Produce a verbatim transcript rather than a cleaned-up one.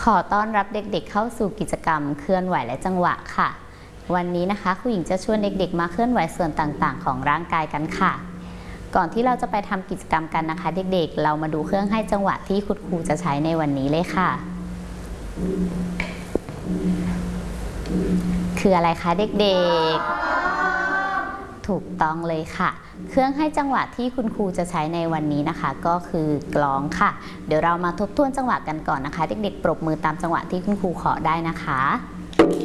ขอต้อนรับเด็กๆเข้าสู่กิจกรรมเคลื่อนไหวและจังหวะค่ะวันนี้นะคะครูหญิงจะชวนเด็กๆมาเคลื่อนไหวส่วนต่างๆของร่างกายกันค่ะก่อนที่เราจะไปทำกิจกรรมกันนะคะเด็กๆเรามาดูเครื่องให้จังหวะที่คุณครูจะใช้ในวันนี้เลยค่ะคืออะไรคะเด็กๆถูกต้องเลยค่ะเครื่องให้จังหวะที่คุณครูจะใช้ในวันนี้นะคะก็คือกลองค่ะเดี๋ยวเรามาทบทวนจังหวะกันก่อนนะคะเด็กๆปรบมือตามจังหวะที่คุณครูขอได้นะคะ